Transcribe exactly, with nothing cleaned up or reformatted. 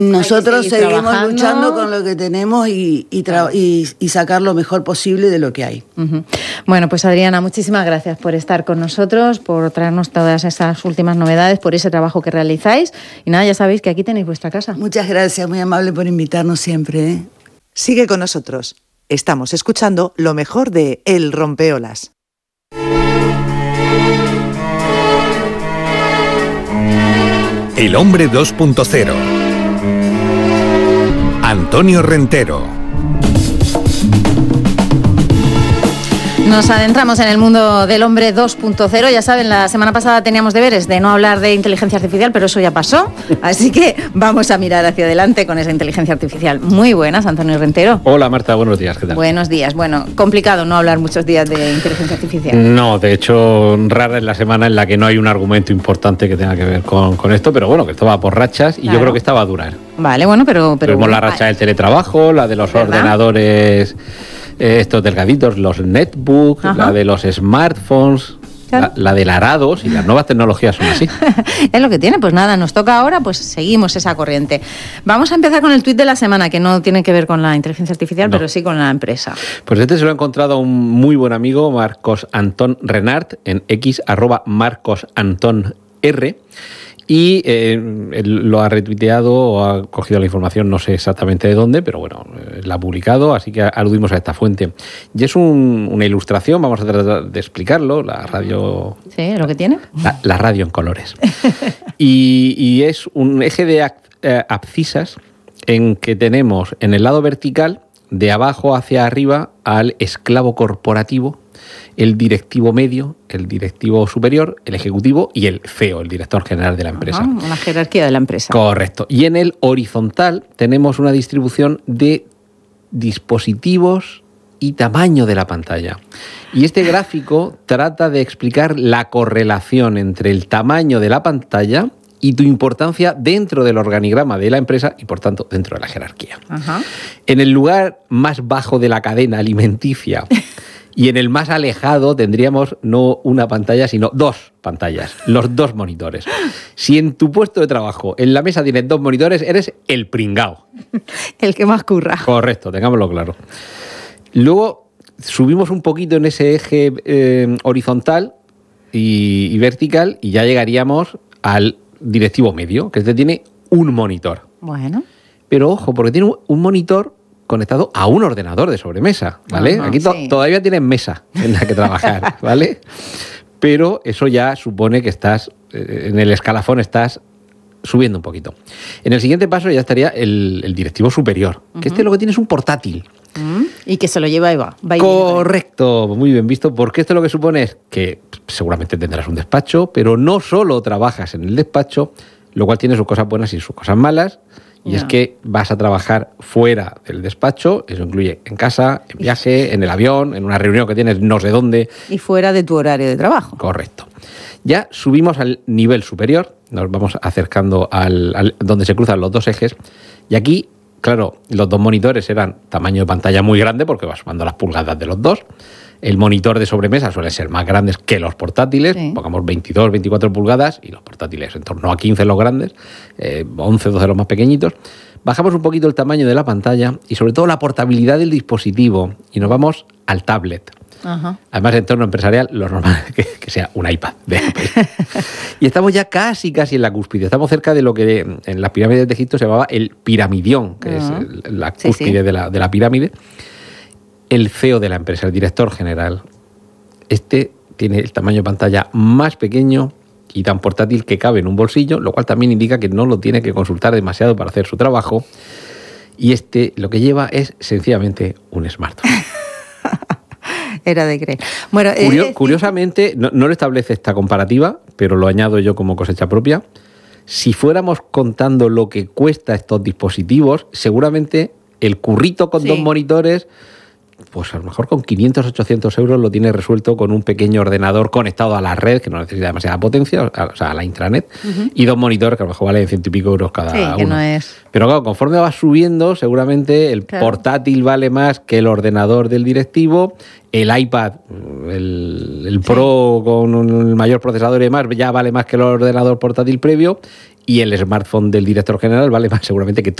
Nosotros seguimos trabajando. luchando con lo que tenemos y, y, tra- y, y sacar lo mejor posible de lo que hay. Uh-huh. Bueno, pues Adriana, muchísimas gracias por estar con nosotros, por traernos todas esas últimas novedades, por ese trabajo que realizáis. Y nada, ya sabéis que aquí tenéis vuestra casa. Muchas gracias, muy amable por invitarnos siempre, ¿eh? Sigue con nosotros. Estamos escuchando lo mejor de El Rompeolas. El hombre dos punto cero. Antonio Rentero. Nos adentramos en el mundo del hombre dos punto cero. Ya saben, la semana pasada teníamos deberes de no hablar de inteligencia artificial, pero eso ya pasó. Así que vamos a mirar hacia adelante con esa inteligencia artificial. Muy buenas, Antonio Rentero. Hola, Marta, buenos días. ¿Qué tal? Buenos días. Bueno, complicado no hablar muchos días de inteligencia artificial. No, de hecho, rara es la semana en la que no hay un argumento importante que tenga que ver con, con esto, pero bueno, que esto va por rachas y claro. Yo creo que esta va a durar. Vale, bueno, pero... pero Tuvimos bueno, la racha del teletrabajo, la de los ¿verdad? ordenadores... estos delgaditos, los netbooks, Ajá. la de los smartphones, claro. la, la del arados y las nuevas tecnologías son así. Es lo que tiene, pues nada, nos toca ahora, pues seguimos esa corriente. Vamos a empezar con el tuit de la semana, que no tiene que ver con la inteligencia artificial, no. pero sí con la empresa. Pues este se lo ha encontrado a un muy buen amigo, Marcos Antón Renart, en X, arroba Marcos Antón R. Y eh, él lo ha retuiteado o ha cogido la información, no sé exactamente de dónde, pero bueno, eh, la ha publicado, así que aludimos a esta fuente. Y es un, una ilustración, vamos a tratar de explicarlo, la radio... ¿Sí? ¿Lo que tiene? La, la radio en colores. y, y es un eje de eh, abscisas en que tenemos en el lado vertical, de abajo hacia arriba, al esclavo corporativo, el directivo medio, el directivo superior, el ejecutivo y el C E O, el director general de la empresa. Ajá, una jerarquía de la empresa. Correcto. Y en el horizontal tenemos una distribución de dispositivos y tamaño de la pantalla. Y este gráfico trata de explicar la correlación entre el tamaño de la pantalla y tu importancia dentro del organigrama de la empresa y, por tanto, dentro de la jerarquía. Ajá. En el lugar más bajo de la cadena alimenticia y en el más alejado tendríamos no una pantalla, sino dos pantallas, los dos monitores. Si en tu puesto de trabajo, en la mesa tienes dos monitores, eres el pringao. El que más curra. Correcto, tengámoslo claro. Luego subimos un poquito en ese eje eh, horizontal y, y vertical y ya llegaríamos al directivo medio, que este tiene un monitor. Bueno. Pero ojo, porque tiene un monitor conectado a un ordenador de sobremesa, ¿vale? Uh-huh, Aquí to- sí. todavía tienes mesa en la que trabajar, ¿vale? Pero eso ya supone que estás, eh, en el escalafón estás subiendo un poquito. En el siguiente paso ya estaría el, el directivo superior, uh-huh. que este lo que tiene es un portátil. Uh-huh. Y que se lo lleva y va. va Correcto, muy bien visto, porque esto lo que supone es que seguramente tendrás un despacho, pero no solo trabajas en el despacho, lo cual tiene sus cosas buenas y sus cosas malas. Y no. es que vas a trabajar fuera del despacho, eso incluye en casa, en viaje, en el avión, en una reunión que tienes no sé dónde. Y fuera de tu horario de trabajo. Correcto. Ya subimos al nivel superior, nos vamos acercando al, al donde se cruzan los dos ejes, y aquí, claro, los dos monitores eran tamaño de pantalla muy grande, porque vas sumando las pulgadas de los dos. El monitor de sobremesa suele ser más grandes que los portátiles, sí. pongamos veintidós, veinticuatro pulgadas, y los portátiles en torno a quince los grandes, eh, once, doce los más pequeñitos. Bajamos un poquito el tamaño de la pantalla y sobre todo la portabilidad del dispositivo, y nos vamos al tablet. Ajá. Además, en entorno empresarial, lo normal es que, que sea un iPad de Apple. Y estamos ya casi, casi en la cúspide. Estamos cerca de lo que en las pirámides de Egipto se llamaba el piramidión, que uh-huh. es el, la cúspide sí, sí. De, la, de la pirámide. El C E O de la empresa, el director general, este tiene el tamaño de pantalla más pequeño y tan portátil que cabe en un bolsillo, lo cual también indica que no lo tiene que consultar demasiado para hacer su trabajo. Y este lo que lleva es sencillamente un smartphone. Era de creer. Bueno, Curio, eh, curiosamente, no, no lo establece esta comparativa, pero lo añado yo como cosecha propia. Si fuéramos contando lo que cuesta estos dispositivos, seguramente el currito con sí. dos monitores pues a lo mejor con quinientos, ochocientos euros lo tiene resuelto con un pequeño ordenador conectado a la red, que no necesita demasiada potencia, o sea, a la intranet, uh-huh. y dos monitores que a lo mejor valen ciento y pico euros cada sí, uno. Que no es... Pero claro, conforme vas subiendo, seguramente el claro. portátil vale más que el ordenador del directivo, el iPad, el, el Pro sí. con el mayor procesador y demás, ya vale más que el ordenador portátil previo, y el smartphone del director general vale más seguramente que todo.